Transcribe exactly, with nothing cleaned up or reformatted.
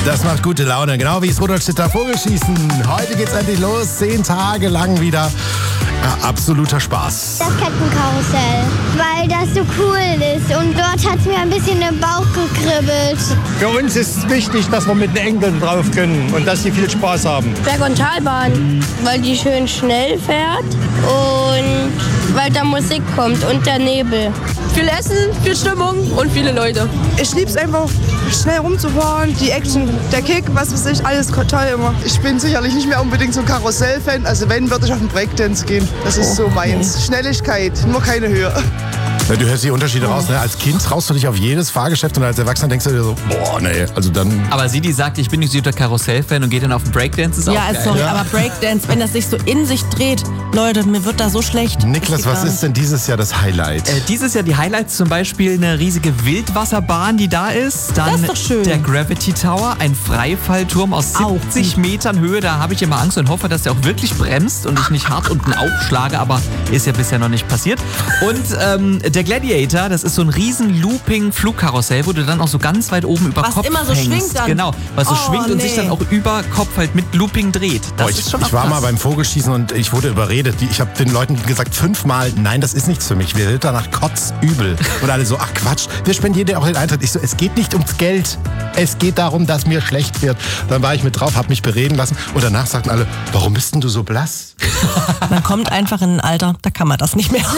Das macht gute Laune, genau wie das Rudolstedter Vogelschießen. Heute geht's endlich los, zehn Tage lang wieder. Ja, absoluter Spaß. Das Kettenkarussell, weil das so cool ist und dort hat es mir ein bisschen im Bauch gekribbelt. Für uns ist wichtig, dass wir mit den Enkeln drauf können und dass sie viel Spaß haben. Berg- und Talbahn, weil die schön schnell fährt und weil da Musik kommt und der Nebel. Viel Essen, viel Stimmung und viele Leute. Ich liebe es einfach, schnell rumzufahren, die Action, der Kick, was weiß ich, alles toll immer. Ich bin sicherlich nicht mehr unbedingt so ein Karussell-Fan, also wenn, würde ich auf den Breakdance gehen. Das ist so meins. Schnelligkeit, nur keine Höhe. Ja, du hörst die Unterschiede raus. Ne? Als Kind traust du dich auf jedes Fahrgeschäft und als Erwachsener denkst du dir so, boah, nee, also dann... Aber sie, die sagt, ich bin nicht so der Karussell-Fan und geht dann auf den Breakdance, ist Ja, auch geil. sorry, Ja. aber Breakdance, wenn das sich so in sich dreht, Leute, mir wird da so schlecht. Niklas, Das geht was gar ist denn dieses Jahr das Highlight? Äh, dieses Jahr die Highlights zum Beispiel eine riesige Wildwasserbahn, die da ist. Dann Das ist doch schön. der Gravity Tower, ein Freifallturm aus Au. siebzig Metern Höhe. Da habe ich immer Angst und hoffe, dass der auch wirklich bremst und ich nicht hart unten aufschlage, aber ist ja bisher noch nicht passiert. Und ähm, der Gladiator, das ist so ein riesen Looping-Flugkarussell, wo du dann auch so ganz weit oben über Was Kopf immer so hängst. schwingt dann. Genau, was so Oh, schwingt und nee. sich dann auch über Kopf halt mit Looping dreht. Das Boah, ich ist schon ich auch war krass. mal beim Vogelschießen und ich wurde überredet. Die- Ich habe den Leuten gesagt fünfmal, nein, das ist nichts für mich. Wir sind danach kotzübel. Und alle so, ach Quatsch, wir spendieren dir auch den Eintritt. Ich so, es geht nicht ums Geld. Es geht darum, dass mir schlecht wird. Dann war ich mit drauf, habe mich bereden lassen. Und danach sagten alle, warum bist denn du so blass? Man kommt einfach in ein Alter, da kann man das nicht mehr.